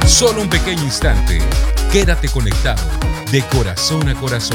Solo un pequeño instante. Quédate conectado de corazón a corazón.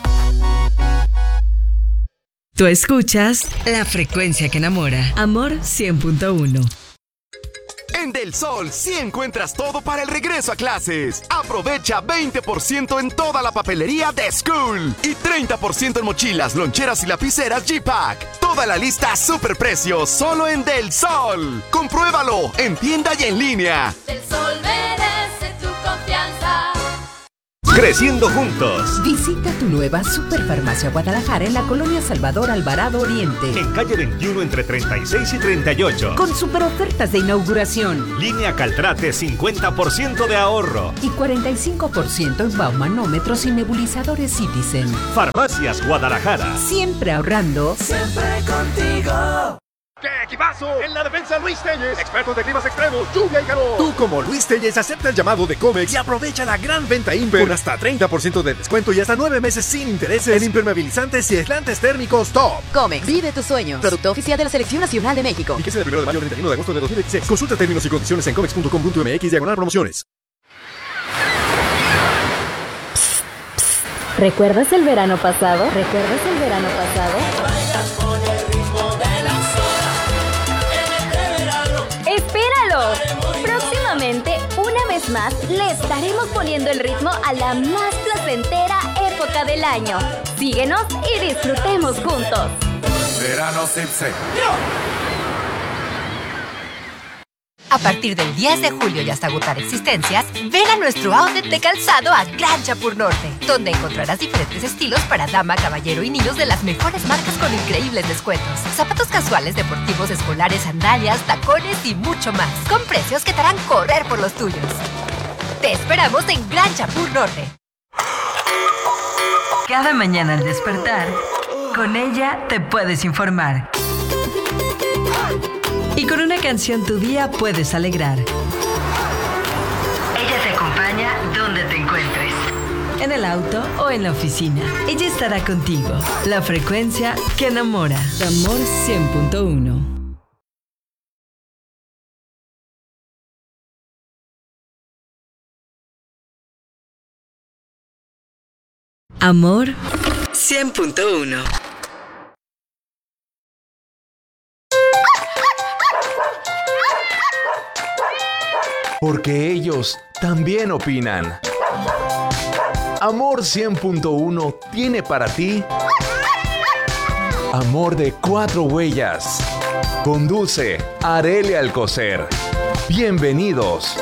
Tú escuchas la frecuencia que enamora. Amor 100.1. En Del Sol sí encuentras todo para el regreso a clases. Aprovecha 20% en toda la papelería de School y 30% en mochilas, loncheras y lapiceras G-Pack. Toda la lista a superprecio solo en Del Sol. Compruébalo en tienda y en línea. Del Sol merece tu confianza. Creciendo juntos. Visita tu nueva Superfarmacia Guadalajara en la colonia Salvador Alvarado Oriente. En calle 21 entre 36 y 38. Con super ofertas de inauguración. Línea Caltrate 50% de ahorro. Y 45% en baumanómetros y nebulizadores Citizen. Farmacias Guadalajara. Siempre ahorrando. Siempre contigo. ¡Qué equipazo! En la defensa, Luis Telles, expertos de climas extremos, lluvia y calor. Tú, como Luis Telles, acepta el llamado de Comex y aprovecha la gran venta Imper con hasta 30% de descuento y hasta 9 meses sin intereses en impermeabilizantes y aislantes térmicos top. Comex, vive tus sueños. Producto oficial de la Selección Nacional de México. Y que sea del 1 de mayo al 31 de agosto de 2016. Consulta términos y condiciones en comex.com.mx/promociones. ¿Recuerdas el verano pasado? ¡Espéralo! Próximamente, una vez más, le estaremos poniendo el ritmo a la más placentera época del año. Síguenos y disfrutemos juntos. Verano Sipsec. A partir del 10 de julio y hasta agotar existencias, ven a nuestro outlet de calzado a Gran Chapur Norte, donde encontrarás diferentes estilos para dama, caballero y niños de las mejores marcas con increíbles descuentos. Zapatos casuales, deportivos, escolares, sandalias, tacones y mucho más, con precios que te harán correr por los tuyos. Te esperamos en Gran Chapur Norte. Cada mañana al despertar, con ella te puedes informar. Y con una canción tu día puedes alegrar. Ella te acompaña donde te encuentres. En el auto o en la oficina. Ella estará contigo. La frecuencia que enamora. Amor 100.1. Amor 100.1. Porque ellos también opinan. Amor 100.1 tiene para ti Amor de 4 huellas. Conduce Arelia Alcocer. Bienvenidos.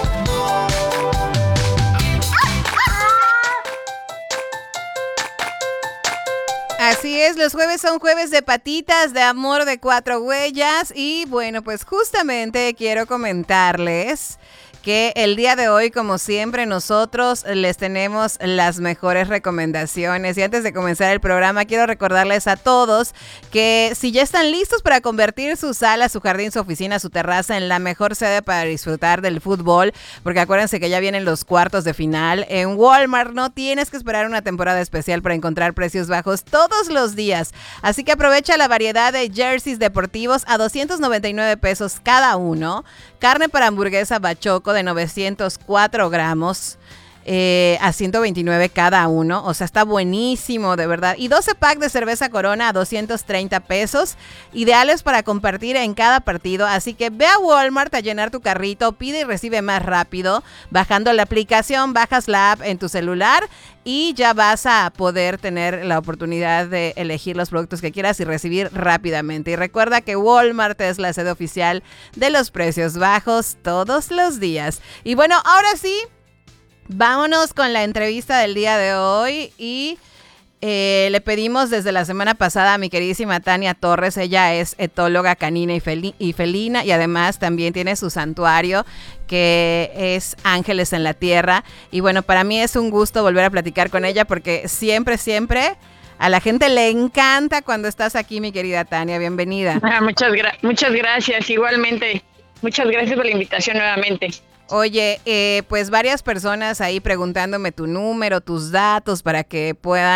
Así es, los jueves son jueves de patitas, de Amor de 4 huellas. Y bueno, pues justamente quiero comentarles que el día de hoy, como siempre, nosotros les tenemos las mejores recomendaciones. Y antes de comenzar el programa, quiero recordarles a todos que si ya están listos para convertir su sala, su jardín, su oficina, su terraza en la mejor sede para disfrutar del fútbol, porque acuérdense que ya vienen los cuartos de final, en Walmart no tienes que esperar una temporada especial para encontrar precios bajos todos los días. Así que aprovecha la variedad de jerseys deportivos a 299 pesos cada uno. Carne para hamburguesa Bachoco de 904 gramos a 129 cada uno. O sea, está buenísimo, de verdad. Y 12 pack de cerveza Corona a 230 pesos. Ideales para compartir en cada partido. Así que ve a Walmart a llenar tu carrito. Pide y recibe más rápido. Bajando la aplicación, bajas la app en tu celular y ya vas a poder tener la oportunidad de elegir los productos que quieras y recibir rápidamente. Y recuerda que Walmart es la sede oficial de los precios bajos todos los días. Y bueno, ahora sí, vámonos con la entrevista del día de hoy y le pedimos desde la semana pasada a mi queridísima Tania Torres. Ella es etóloga canina y felina y además también tiene su santuario que es Ángeles en la Tierra. Y bueno, para mí es un gusto volver a platicar con ella porque siempre a la gente le encanta cuando estás aquí, mi querida Tania. Bienvenida. Muchas gracias, igualmente. Muchas gracias por la invitación nuevamente. Oye, pues varias personas ahí preguntándome tu número, tus datos para que puedan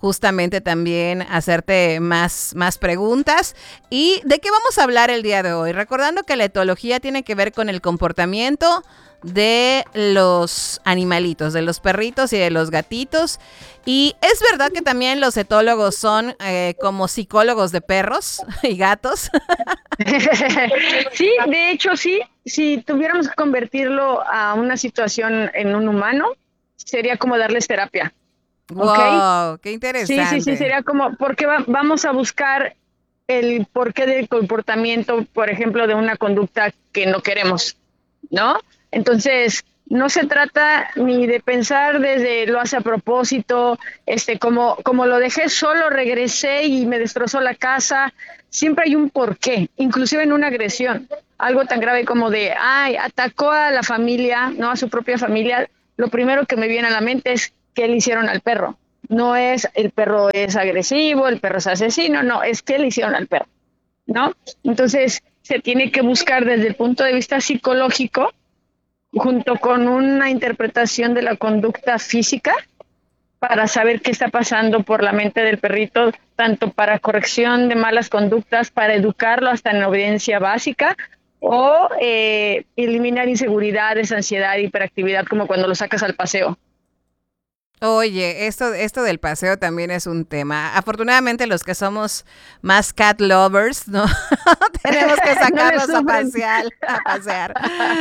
justamente también hacerte más preguntas. ¿Y de qué vamos a hablar el día de hoy? Recordando que la etología tiene que ver con el comportamiento de los animalitos, de los perritos y de los gatitos. Y es verdad que también los etólogos son como psicólogos de perros y gatos. Sí, de hecho sí. Si tuviéramos que convertirlo a una situación en un humano, sería como darles terapia. Wow, ¿Okay? Qué interesante. Sí, sería como, porque vamos a buscar el porqué del comportamiento, por ejemplo, de una conducta que no queremos, ¿no? Entonces, no se trata ni de pensar desde lo hace a propósito, como lo dejé solo, regresé y me destrozó la casa. Siempre hay un porqué, inclusive en una agresión. Algo tan grave como de, atacó a la familia, ¿no? A su propia familia. Lo primero que me viene a la mente es qué le hicieron al perro. No es el perro es agresivo, el perro es asesino, no, es qué le hicieron al perro, ¿no? Entonces, se tiene que buscar desde el punto de vista psicológico, junto con una interpretación de la conducta física, para saber qué está pasando por la mente del perrito, tanto para corrección de malas conductas, para educarlo hasta en obediencia básica, o eliminar inseguridades, ansiedad, hiperactividad, como cuando lo sacas al paseo. Oye, esto del paseo también es un tema. Afortunadamente los que somos más cat lovers, ¿no? Tenemos que sacarlos a pasear.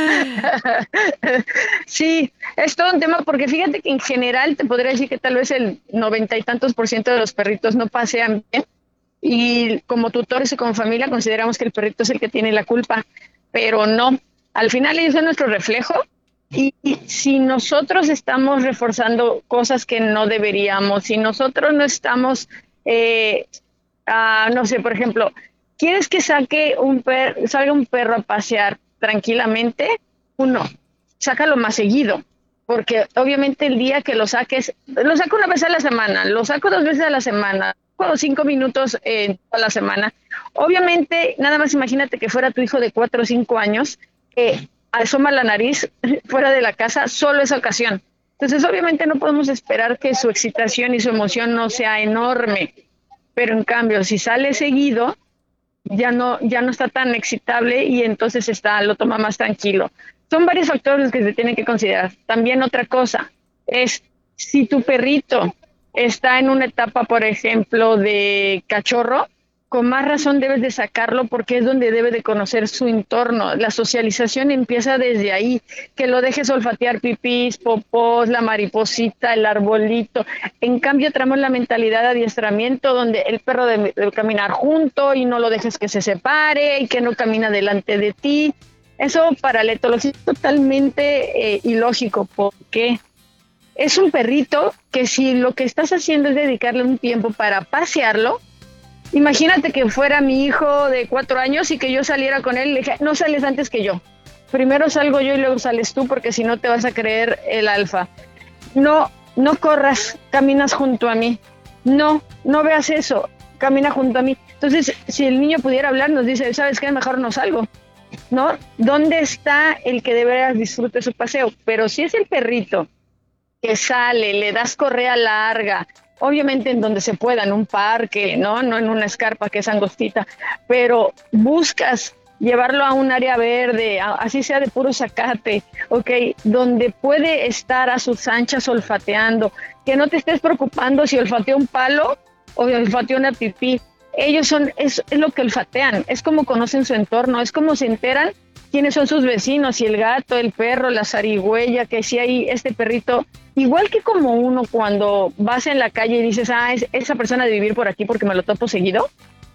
Sí, es todo un tema porque fíjate que en general te podría decir que tal vez el 90 y tantos % de los perritos no pasean bien, y como tutores y como familia consideramos que el perrito es el que tiene la culpa, pero no. Al final ellos son nuestro reflejo. Y si nosotros estamos reforzando cosas que no deberíamos, si nosotros no estamos, no sé, por ejemplo, ¿quieres que salga un perro a pasear tranquilamente? Uno, sácalo más seguido, porque obviamente el día que lo saco una vez a la semana, lo saco 2 veces a la semana, 5 minutos a la semana. Obviamente, nada más imagínate que fuera tu hijo de 4 o 5 años, asoma la nariz fuera de la casa solo esa ocasión. Entonces, obviamente no podemos esperar que su excitación y su emoción no sea enorme, pero en cambio, si sale seguido, ya no está tan excitable y entonces lo toma más tranquilo. Son varios factores que se tienen que considerar. También otra cosa es, si tu perrito está en una etapa, por ejemplo, de cachorro, con más razón debes de sacarlo porque es donde debe de conocer su entorno. La socialización empieza desde ahí, que lo dejes olfatear pipís, popós, la mariposita, el arbolito. En cambio, traemos la mentalidad de adiestramiento donde el perro debe caminar junto y no lo dejes que se separe y que no camina delante de ti. Eso para la etología es totalmente ilógico, porque es un perrito que si lo que estás haciendo es dedicarle un tiempo para pasearlo, imagínate que fuera mi hijo de 4 años y que yo saliera con él y le dije, no sales antes que yo. Primero salgo yo y luego sales tú porque si no te vas a creer el alfa. No corras, caminas junto a mí. No veas eso, camina junto a mí. Entonces, si el niño pudiera hablar, nos dice, ¿sabes qué? Mejor no salgo, ¿no? ¿Dónde está el que de veras disfrute su paseo? Pero si es el perrito que sale, le das correa larga, obviamente en donde se pueda, en un parque, no en una escarpa que es angostita, pero buscas llevarlo a un área verde, así sea de puro zacate, donde puede estar a sus anchas olfateando, que no te estés preocupando si olfatea un palo o olfatea una pipí. Ellos es lo que olfatean, es como conocen su entorno, es como se enteran quiénes son sus vecinos, si el gato, el perro, la zarigüeya, que si hay este perrito. Igual que como uno cuando vas en la calle y dices, esa persona de vivir por aquí porque me lo topo seguido,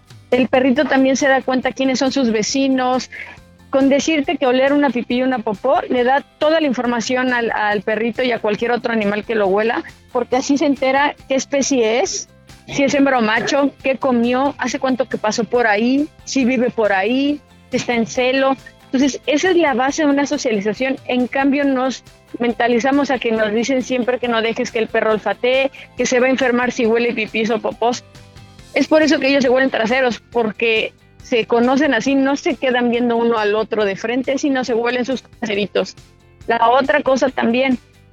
el perrito también se da cuenta quiénes son sus vecinos. Con decirte que oler una pipí y una popó le da toda la información al perrito y a cualquier otro animal que lo huela, porque así se entera qué especie es, si es hembra o macho, qué comió, hace cuánto que pasó por ahí, si vive por ahí, si está en celo. Entonces, esa es la base de una socialización. En cambio, nos mentalizamos a que nos dicen siempre que no dejes que el perro olfatee, que se va a enfermar si huele pipís o popós. Es por eso que ellos se huelen traseros, porque se conocen así, no se quedan viendo uno al otro de frente, sino se huelen sus traseritos. La otra cosa también,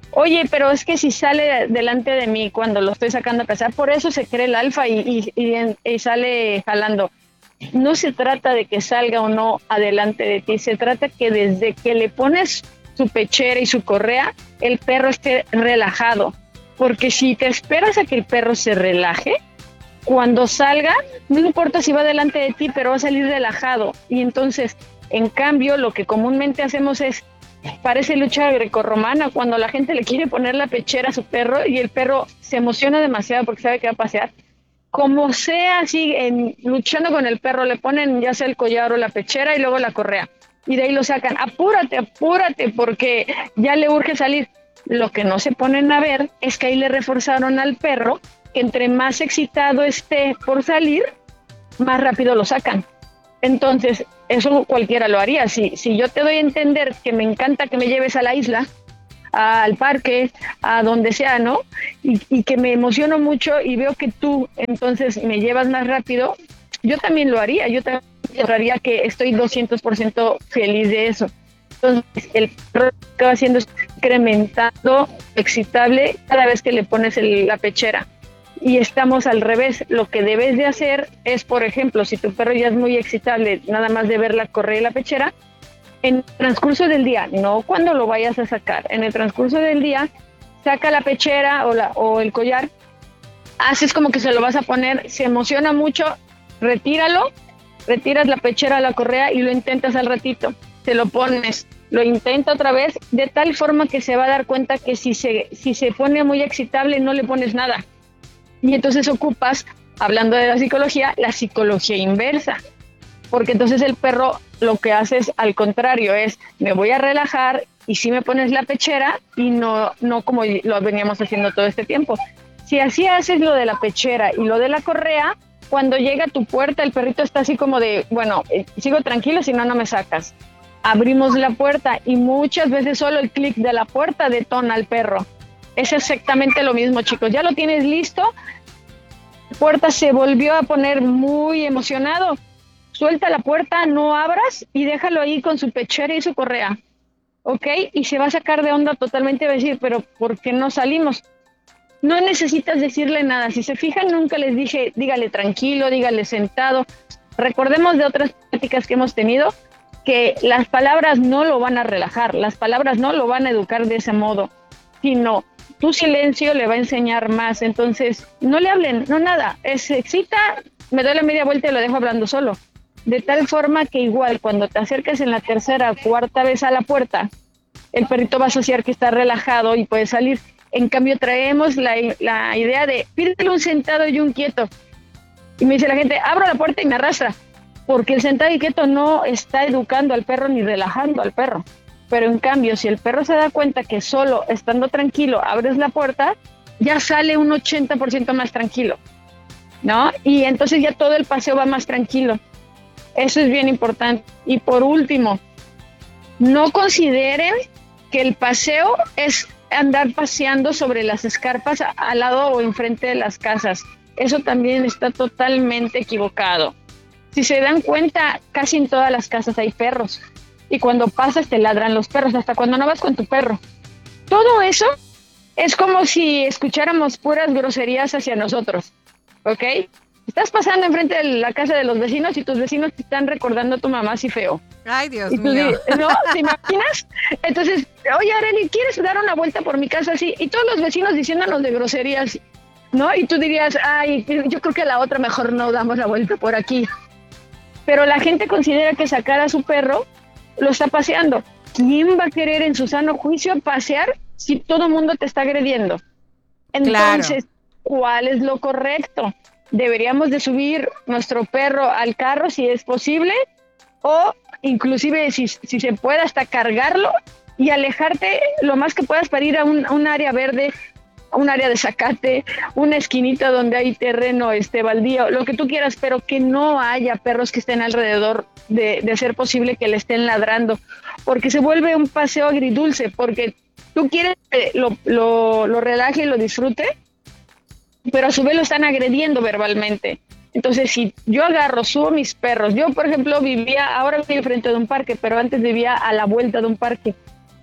Oye, pero es que si sale delante de mí cuando lo estoy sacando a pesar, por eso se cree el alfa y sale jalando. No se trata de que salga o no adelante de ti, se trata que desde que le pones su pechera y su correa, el perro esté relajado. Porque si te esperas a que el perro se relaje, cuando salga, no importa si va delante de ti, pero va a salir relajado. Y entonces, en cambio, lo que comúnmente hacemos es, parece lucha grecorromana, cuando la gente le quiere poner la pechera a su perro y el perro se emociona demasiado porque sabe que va a pasear. Como sea, así, luchando con el perro, le ponen ya sea el collar o la pechera y luego la correa. Y de ahí lo sacan. Apúrate, porque ya le urge salir. Lo que no se ponen a ver es que ahí le reforzaron al perro que entre más excitado esté por salir, más rápido lo sacan. Entonces, eso cualquiera lo haría. Si yo te doy a entender que me encanta que me lleves a la isla, al parque, a donde sea, ¿no? Y que me emociono mucho y veo que tú entonces me llevas más rápido, yo también lo haría. Yo también haría que estoy 200% feliz de eso. Entonces, el perro que va haciendo es incrementando, excitable cada vez que le pones la pechera. Y estamos al revés. Lo que debes de hacer es, por ejemplo, si tu perro ya es muy excitable, nada más de ver la correa y la pechera, en el transcurso del día, no cuando lo vayas a sacar, en el transcurso del día, saca la pechera o el collar, haces como que se lo vas a poner, se emociona mucho, retiras la pechera, la correa y lo intentas al ratito, te lo pones, lo intenta otra vez, de tal forma que se va a dar cuenta que si se pone muy excitable no le pones nada. Y entonces ocupas, hablando de la psicología inversa. Porque entonces el perro lo que hace es al contrario, es me voy a relajar y si me pones la pechera y no como lo veníamos haciendo todo este tiempo. Si así haces lo de la pechera y lo de la correa, cuando llega a tu puerta el perrito está así como de, bueno, sigo tranquilo, si no me sacas. Abrimos la puerta y muchas veces solo el clic de la puerta detona al perro. Es exactamente lo mismo, chicos. Ya lo tienes listo, la puerta se volvió a poner muy emocionado. Suelta la puerta, no abras y déjalo ahí con su pechera y su correa, ¿ok? Y se va a sacar de onda totalmente, va a decir, pero ¿por qué no salimos? No necesitas decirle nada. Si se fijan, nunca les dije, dígale tranquilo, dígale sentado. Recordemos de otras prácticas que hemos tenido que las palabras no lo van a relajar, las palabras no lo van a educar de ese modo, sino tu silencio le va a enseñar más. Entonces, no le hablen, no nada. Se excita, me doy la media vuelta y lo dejo hablando solo. De tal forma que igual cuando te acerques en la tercera o cuarta vez a la puerta, el perrito va a asociar que está relajado y puede salir. En cambio, traemos la idea de pídele un sentado y un quieto. Y me dice la gente, abro la puerta y me arrastra. Porque el sentado y quieto no está educando al perro ni relajando al perro. Pero en cambio, si el perro se da cuenta que solo estando tranquilo abres la puerta, ya sale un 80% más tranquilo, ¿no? Y entonces ya todo el paseo va más tranquilo. Eso es bien importante. Y por último, no consideren que el paseo es andar paseando sobre las escarpas al lado o enfrente de las casas. Eso también está totalmente equivocado. Si se dan cuenta, casi en todas las casas hay perros. Y cuando pasas te ladran los perros, hasta cuando no vas con tu perro. Todo eso es como si escucháramos puras groserías hacia nosotros, ¿ok? Estás pasando enfrente de la casa de los vecinos y tus vecinos te están recordando a tu mamá así feo. Ay, Dios mío. ¿No? ¿Te imaginas? Entonces, oye, Arely, ¿quieres dar una vuelta por mi casa así? Y todos los vecinos diciéndonos de groserías, ¿no? Y tú dirías, ay, yo creo que a la otra mejor no damos la vuelta por aquí. Pero la gente considera que sacar a su perro lo está paseando. ¿Quién va a querer en su sano juicio pasear si todo el mundo te está agrediendo? Entonces, ¿cuál es lo correcto? Deberíamos de subir nuestro perro al carro si es posible, o inclusive si se puede hasta cargarlo y alejarte lo más que puedas para ir a un área verde, un área de zacate, una esquinita donde hay terreno baldío, lo que tú quieras, pero que no haya perros que estén alrededor de ser posible que le estén ladrando, porque se vuelve un paseo agridulce, porque tú quieres que lo relaje y lo disfrute, pero a su vez lo están agrediendo verbalmente. Entonces, si yo subo mis perros, yo por ejemplo ahora vivo frente de un parque, pero antes vivía a la vuelta de un parque,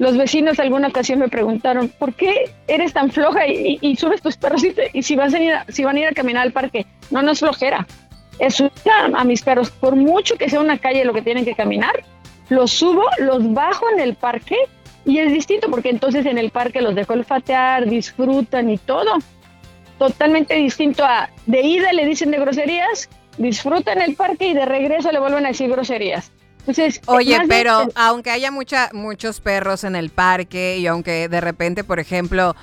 Los vecinos alguna ocasión me preguntaron, ¿por qué eres tan floja y subes tus perros y si van a ir a caminar al parque? No es flojera. Es subir a mis perros, por mucho que sea una calle lo que tienen que caminar, los subo, los bajo en el parque y es distinto porque entonces en el parque los dejo olfatear, disfrutan y todo. Totalmente distinto a de ida le dicen de groserías, disfrutan el parque y de regreso le vuelven a decir groserías. Entonces, oye, pero aunque haya muchos perros en el parque y aunque de repente, por ejemplo,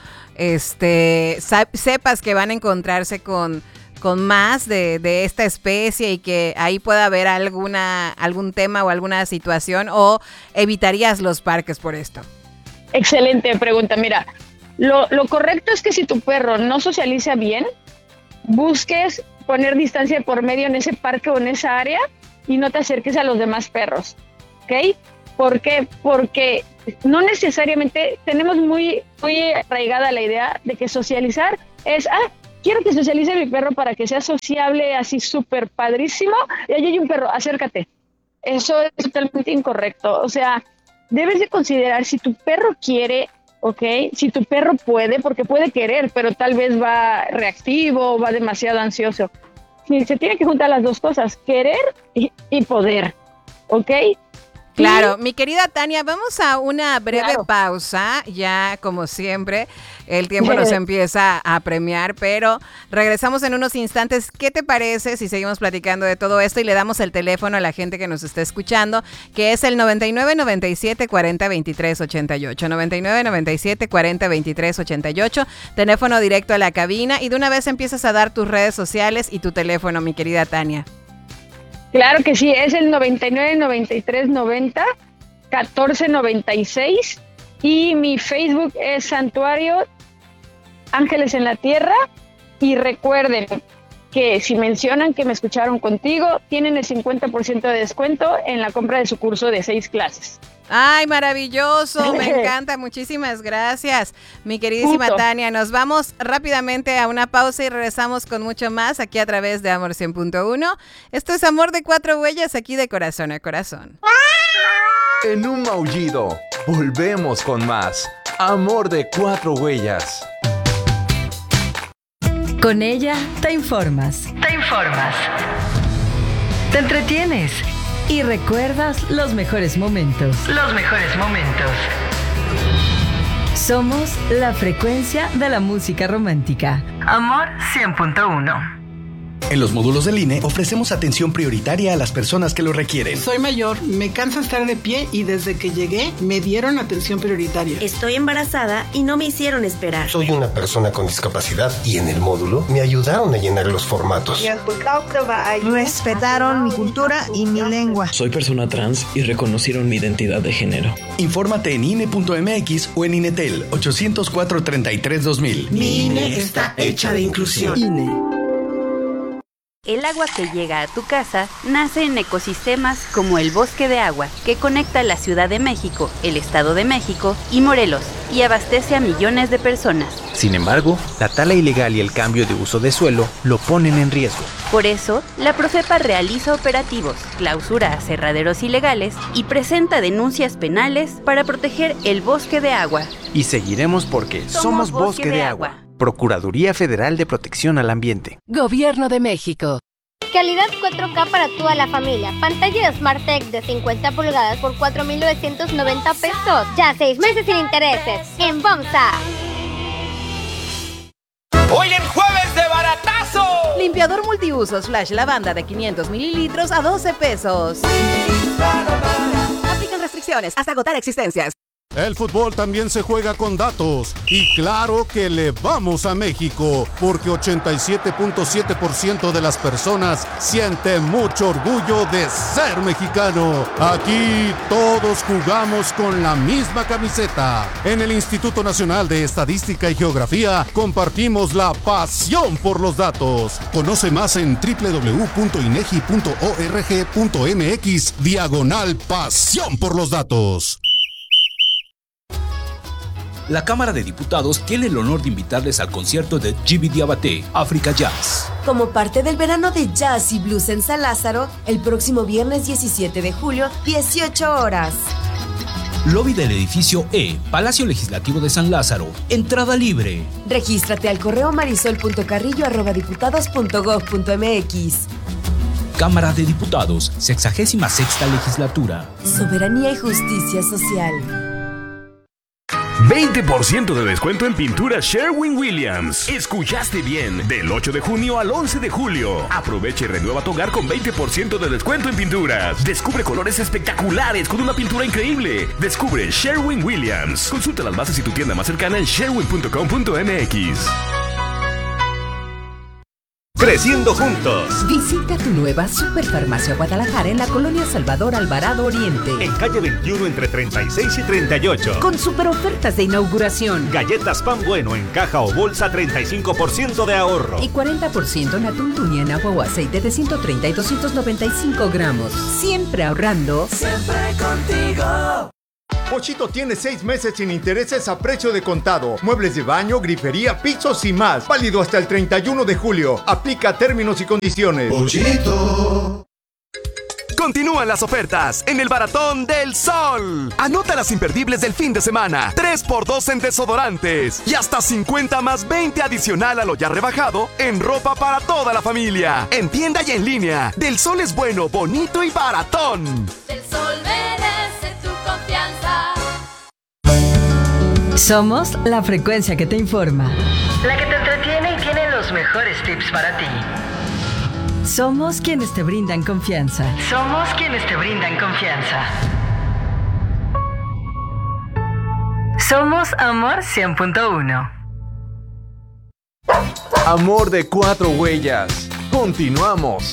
sepas que van a encontrarse con más de esta especie y que ahí pueda haber algún tema o alguna situación, ¿o evitarías los parques por esto? Excelente pregunta. Mira, lo correcto es que si tu perro no socializa bien, busques poner distancia por medio en ese parque o en esa área y no te acerques a los demás perros, ¿ok? ¿Por qué? Porque no necesariamente tenemos muy arraigada la idea de que socializar es, quiero que socialice mi perro para que sea sociable, así súper padrísimo, y ahí hay un perro, acércate. Eso es totalmente incorrecto. O sea, debes de considerar si tu perro quiere, ¿ok? Si tu perro puede, porque puede querer, pero tal vez va reactivo, va demasiado ansioso. Se tiene que juntar las dos cosas, querer y poder, ¿ok? Claro, mi querida Tania, vamos a una breve pausa, ya como siempre, el tiempo nos empieza a apremiar, pero regresamos en unos instantes. ¿Qué te parece si seguimos platicando de todo esto y le damos el teléfono a la gente que nos está escuchando, que es el 99 97 40 23 88, 99 97 40 23 88, teléfono directo a la cabina, y de una vez empiezas a dar tus redes sociales y tu teléfono, mi querida Tania. Claro que sí, es el 99 93 90 14 96 y mi Facebook es Santuario Ángeles en la Tierra. Y recuerden que si mencionan que me escucharon contigo, tienen el 50% de descuento en la compra de su curso de 6 clases. ¡Ay, maravilloso! Me encanta. Muchísimas gracias, mi queridísima Tania. Nos vamos rápidamente a una pausa y regresamos con mucho más aquí a través de Amor 100.1. Esto es Amor de 4 Huellas, aquí de corazón a corazón. En un maullido, volvemos con más Amor de 4 Huellas. Con ella te informas. Te entretienes. Y recuerdas los mejores momentos. Somos la frecuencia de la música romántica. Amor 100.1. En los módulos del INE ofrecemos atención prioritaria a las personas que lo requieren. Soy mayor, me cansa estar de pie y desde que llegué me dieron atención prioritaria. Estoy embarazada y no me hicieron esperar. Soy una persona con discapacidad y en el módulo me ayudaron a llenar los formatos. Respetaron mi cultura y mi lengua. Soy persona trans y reconocieron mi identidad de género. Infórmate en INE.mx o en INETEL 804-33-2000. Mi INE está hecha de inclusión. INE. El agua que llega a tu casa nace en ecosistemas como el Bosque de Agua, que conecta la Ciudad de México, el Estado de México y Morelos, y abastece a millones de personas. Sin embargo, la tala ilegal y el cambio de uso de suelo lo ponen en riesgo. Por eso, la Profepa realiza operativos, clausura aserraderos ilegales y presenta denuncias penales para proteger el Bosque de Agua. Y seguiremos porque somos Bosque de Agua. Procuraduría Federal de Protección al Ambiente. Gobierno de México. Calidad 4K para toda la familia. Pantalla Smart Tech de 50 pulgadas por 4,990 pesos. Ya 6 meses sin intereses. En Bomsa. Hoy en jueves de baratazo. Limpiador multiusos Flash Lavanda de 500 mililitros a 12 pesos. Aplican restricciones hasta agotar existencias. El fútbol también se juega con datos y claro que le vamos a México porque 87.7% de las personas sienten mucho orgullo de ser mexicano. Aquí todos jugamos con la misma camiseta. En el Instituto Nacional de Estadística y Geografía compartimos la pasión por los datos. Conoce más en www.inegi.org.mx/pasión por los datos. La Cámara de Diputados tiene el honor de invitarles al concierto de Gibi Diabaté, África Jazz. Como parte del verano de jazz y blues en San Lázaro, el próximo viernes 17 de julio, 18 horas. Lobby del edificio E, Palacio Legislativo de San Lázaro. Entrada libre. Regístrate al correo marisol.carrillo@diputados.gov.mx. Cámara de Diputados, 66ª Legislatura. Soberanía y justicia social. 20% de descuento en pintura Sherwin-Williams. Escuchaste bien. Del 8 de junio al 11 de julio. Aprovecha y renueva tu hogar con 20% de descuento en pinturas. Descubre colores espectaculares con una pintura increíble. Descubre Sherwin-Williams. Consulta las bases y tu tienda más cercana en sherwin.com.mx. Creciendo juntos. Visita tu nueva Superfarmacia Guadalajara en la colonia Salvador Alvarado Oriente. En calle 21 entre 36 y 38. Con super ofertas de inauguración. Galletas Pan Bueno en caja o bolsa, 35% de ahorro. Y 40% en atún tunia en agua o aceite de 130 y 295 gramos. Siempre ahorrando. Siempre contigo. Pochito tiene 6 meses sin intereses a precio de contado. Muebles de baño, grifería, pisos y más. Válido hasta el 31 de julio. Aplica términos y condiciones. Pochito. Continúan las ofertas en el Baratón del Sol. Anota las imperdibles del fin de semana. 3x2 en desodorantes. Y hasta 50 más 20 adicional a lo ya rebajado en ropa para toda la familia. En tienda y en línea. Del Sol es bueno, bonito y baratón. Del Sol merece tu confianza. Somos la frecuencia que te informa, la que te entretiene y tiene los mejores tips para ti. Somos quienes te brindan confianza. Somos quienes te brindan confianza. Somos Amor 100.1. Amor de 4 huellas. Continuamos.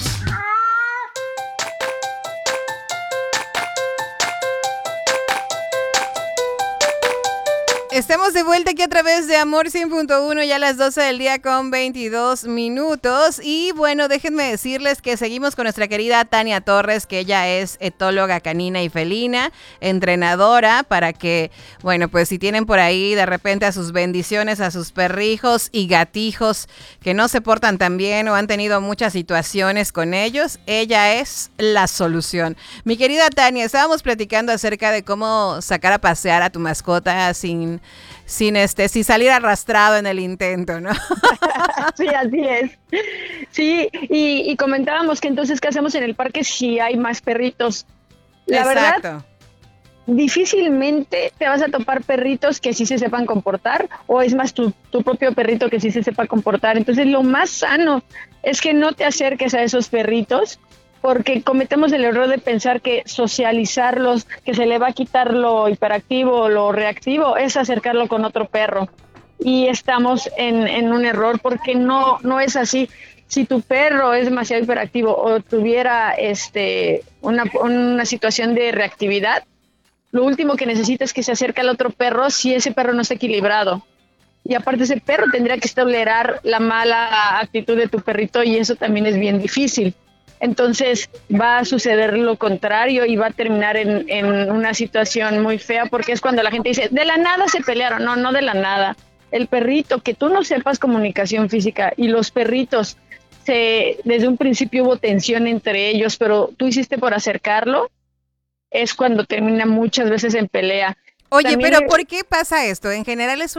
Estamos de vuelta aquí a través de Amor 100.1, ya a las 12 del día con 22 minutos. Y bueno, déjenme decirles que seguimos con nuestra querida Tania Torres, que ella es etóloga canina y felina, entrenadora, para que, bueno, pues si tienen por ahí de repente a sus bendiciones, a sus perrijos y gatijos que no se portan tan bien o han tenido muchas situaciones con ellos, ella es la solución. Mi querida Tania, estábamos platicando acerca de cómo sacar a pasear a tu mascota sin salir arrastrado en el intento, ¿no? Sí, así es. Sí, y comentábamos que entonces, ¿qué hacemos en el parque si hay más perritos? La Exacto. verdad, difícilmente te vas a topar perritos que sí se sepan comportar, o es más tu propio perrito que sí se sepa comportar. Entonces, lo más sano es que no te acerques a esos perritos, porque cometemos el error de pensar que socializarlos, que se le va a quitar lo hiperactivo o lo reactivo, es acercarlo con otro perro. Y estamos en un error, porque no es así. Si tu perro es demasiado hiperactivo o tuviera una situación de reactividad, lo último que necesita es que se acerque al otro perro si ese perro no está equilibrado. Y aparte, ese perro tendría que tolerar la mala actitud de tu perrito, y eso también es bien difícil. Entonces va a suceder lo contrario y va a terminar en una situación muy fea, porque es cuando la gente dice, de la nada se pelearon. No de la nada. El perrito, que tú no sepas comunicación física, y los perritos, desde un principio hubo tensión entre ellos, pero tú hiciste por acercarlo, es cuando termina muchas veces en pelea. Oye, También pero ¿por qué pasa esto? En general es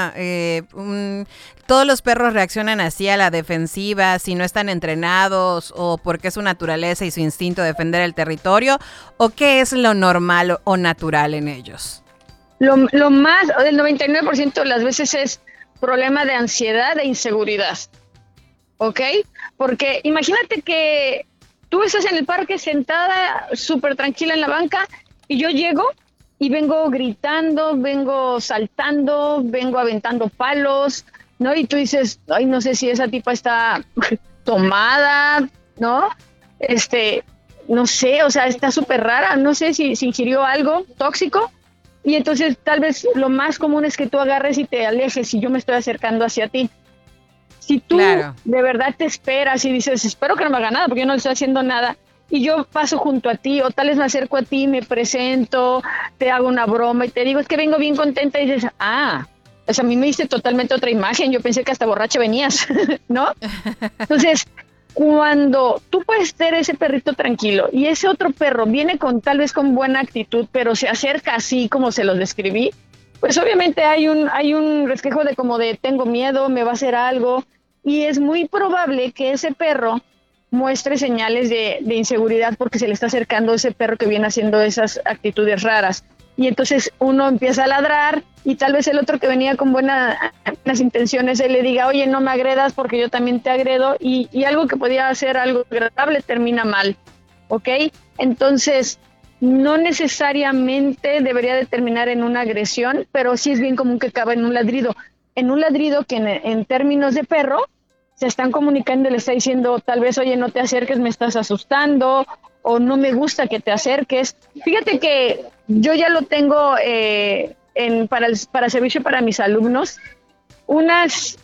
todos los perros reaccionan así a la defensiva si no están entrenados, o porque es su naturaleza y su instinto de defender el territorio, o qué es lo normal o natural en ellos. Lo más, el 99% de las veces es problema de ansiedad e inseguridad, ¿ok? Porque imagínate que tú estás en el parque sentada súper tranquila en la banca, y yo llego y vengo gritando, vengo saltando, vengo aventando palos, ¿no? Y tú dices, ay, no sé si esa tipa está tomada, ¿no? No sé, o sea, está súper rara, no sé si ingirió algo tóxico. Y entonces tal vez lo más común es que tú agarres y te alejes, y yo me estoy acercando hacia ti. Si tú de verdad te esperas y dices, espero que no me haga nada, porque yo no le estoy haciendo nada, y yo paso junto a ti, o tal vez me acerco a ti, me presento, te hago una broma y te digo, es que vengo bien contenta, y dices, o sea, a mí me diste totalmente otra imagen, yo pensé que hasta borracha venías, ¿no? Entonces, cuando tú puedes tener ese perrito tranquilo y ese otro perro viene tal vez con buena actitud, pero se acerca así como se los describí, pues obviamente hay un reflejo de como de tengo miedo, me va a hacer algo, y es muy probable que ese perro muestre señales de inseguridad porque se le está acercando ese perro que viene haciendo esas actitudes raras. Y entonces uno empieza a ladrar y tal vez el otro que venía con buenas intenciones, él le diga, oye, no me agredas porque yo también te agredo, y algo que podía ser algo agradable termina mal, ¿ok? Entonces, no necesariamente debería de terminar en una agresión, pero sí es bien común que acabe en un ladrido. En un ladrido que en términos de perro se están comunicando, le está diciendo tal vez, oye, no te acerques, me estás asustando, o no me gusta que te acerques. Fíjate que yo ya lo tengo para servicio para mis alumnos, unas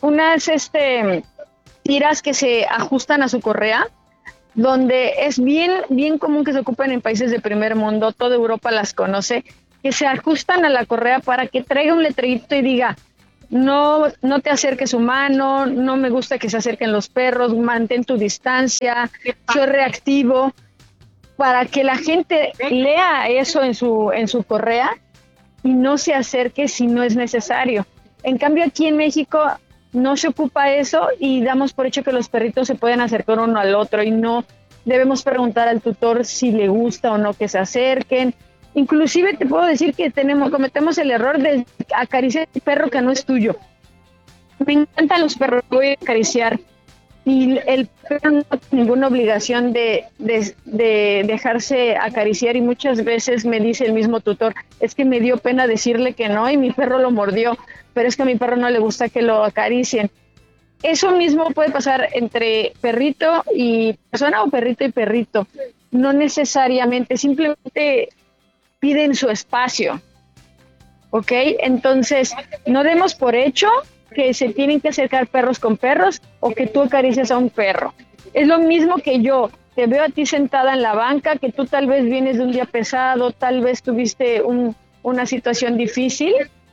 tiras que se ajustan a su correa, donde es bien común que se ocupen en países de primer mundo, toda Europa las conoce, que se ajustan a la correa para que traiga un letrerito y diga, no te acerques humano, no me gusta que se acerquen los perros, mantén tu distancia, soy reactivo, para que la gente lea eso en su correa y no se acerque si no es necesario. En cambio, aquí en México no se ocupa eso y damos por hecho que los perritos se pueden acercar uno al otro y no debemos preguntar al tutor si le gusta o no que se acerquen. Inclusive te puedo decir que cometemos el error de acariciar el perro que no es tuyo. Me encantan los perros, voy a acariciar. Y el perro no tiene ninguna obligación de dejarse acariciar, y muchas veces me dice el mismo tutor, es que me dio pena decirle que no y mi perro lo mordió, pero es que a mi perro no le gusta que lo acaricien. Eso mismo puede pasar entre perrito y persona o perrito y perrito. No necesariamente, simplemente piden su espacio, ¿ok? Entonces, no demos por hecho que se tienen que acercar perros con perros o que tú acaricias a un perro. Es lo mismo que yo te veo a ti sentada en la banca, que tú tal vez vienes de un día pesado, tal vez tuviste una situación difícil,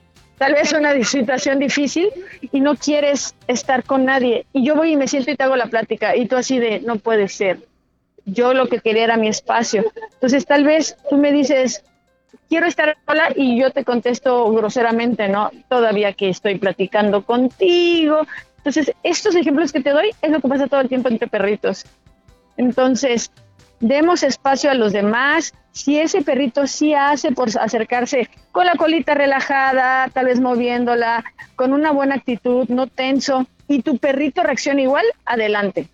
y no quieres estar con nadie. Y yo voy y me siento y te hago la plática y tú así de, no puede ser. Yo lo que quería era mi espacio. Entonces tal vez tú me dices, quiero estar sola, y yo te contesto groseramente, ¿no? Todavía que estoy platicando contigo. Entonces, estos ejemplos que te doy es lo que pasa todo el tiempo entre perritos. Entonces, demos espacio a los demás. Si ese perrito sí hace por acercarse con la colita relajada, tal vez moviéndola, con una buena actitud, no tenso, y tu perrito reacciona igual, adelante.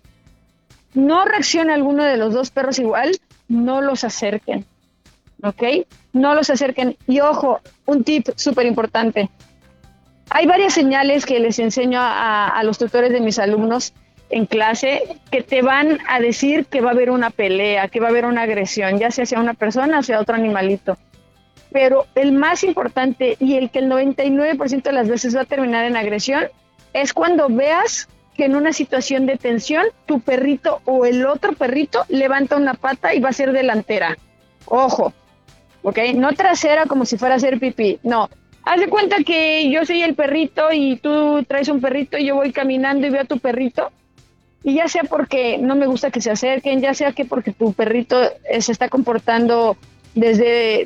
No reacciona alguno de los dos perros igual, no los acerquen. ¿Ok? No los acerquen. Y ojo, un tip súper importante. Hay varias señales que les enseño a los tutores de mis alumnos en clase que te van a decir que va a haber una pelea, que va a haber una agresión, ya sea hacia una persona o hacia otro animalito. Pero el más importante y el que el 99% de las veces va a terminar en agresión es cuando veas que en una situación de tensión tu perrito o el otro perrito levanta una pata y va a ser delantera. Ojo. ¿Ok? No trasera como si fuera a hacer pipí, no. Haz de cuenta que yo soy el perrito y tú traes un perrito y yo voy caminando y veo a tu perrito, y ya sea porque no me gusta que se acerquen, ya sea que porque tu perrito se está comportando desde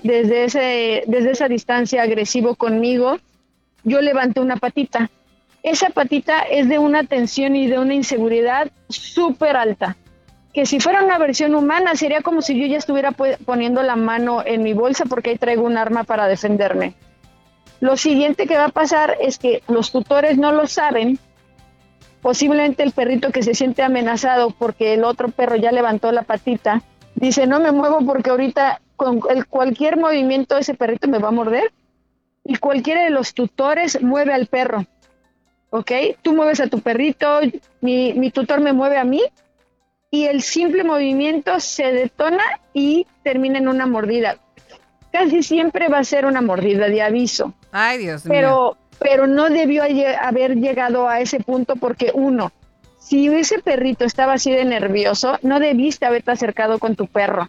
esa distancia agresivo conmigo, yo levanto una patita. Esa patita es de una tensión y de una inseguridad súper alta, que si fuera una versión humana sería como si yo ya estuviera poniendo la mano en mi bolsa porque ahí traigo un arma para defenderme. Lo siguiente que va a pasar es que los tutores no lo saben. Posiblemente el perrito que se siente amenazado porque el otro perro ya levantó la patita, dice, no me muevo porque ahorita con cualquier movimiento ese perrito me va a morder, y cualquiera de los tutores mueve al perro. ¿Ok? Tú mueves a tu perrito, mi tutor me mueve a mí, y el simple movimiento se detona y termina en una mordida. Casi siempre va a ser una mordida de aviso. Ay, Dios mío. Pero no debió haber llegado a ese punto porque, uno, si ese perrito estaba así de nervioso, no debiste haberte acercado con tu perro.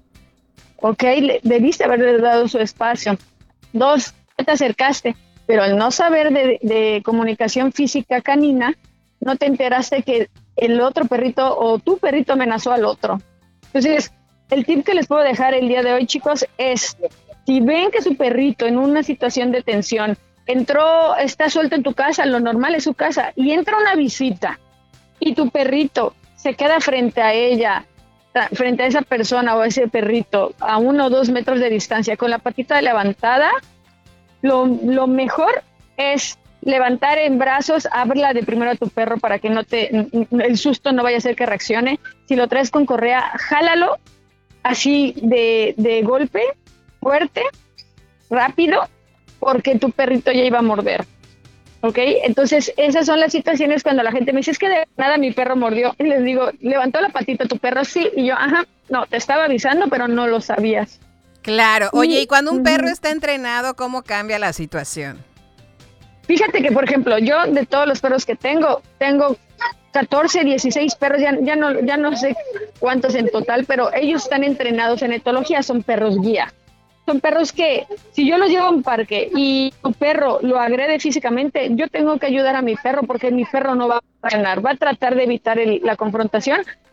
¿Ok? Debiste haberle dado su espacio. Dos, te acercaste, pero al no saber de comunicación física canina, no te enteraste que el otro perrito o tu perrito amenazó al otro. Entonces, el tip que les puedo dejar el día de hoy, chicos, es si ven que su perrito en una situación de tensión está suelto en tu casa, lo normal es su casa, y entra una visita y tu perrito se queda frente a ella, frente a esa persona o a ese perrito a 1 o 2 metros de distancia con la patita levantada, lo mejor es levantar en brazos, háblale de primero a tu perro para que el susto no vaya a hacer que reaccione. Si lo traes con correa, jálalo así de golpe, fuerte, rápido, porque tu perrito ya iba a morder. ¿Ok? Entonces, esas son las situaciones cuando la gente me dice, es que de nada mi perro mordió. Y les digo, ¿levantó la patita tu perro? Sí. Y yo, ajá, no, te estaba avisando, pero no lo sabías. Claro. Oye, y cuando un perro está entrenado, ¿cómo cambia la situación? Fíjate que, por ejemplo, yo de todos los perros que tengo 14, 16 perros, ya no sé cuántos en total, pero ellos están entrenados en etología, son perros guía. Son perros que, si yo los llevo a un parque y tu perro lo agrede físicamente, yo tengo que ayudar a mi perro porque mi perro no va a frenar, va a tratar de evitar la confrontación,